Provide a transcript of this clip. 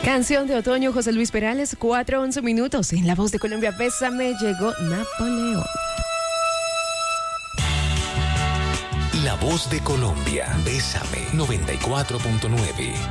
Canción de otoño, José Luis Perales, 4:11 minutos. En La Voz de Colombia, Bésame, llegó Napoleón. La Voz de Colombia, Bésame, 94.9.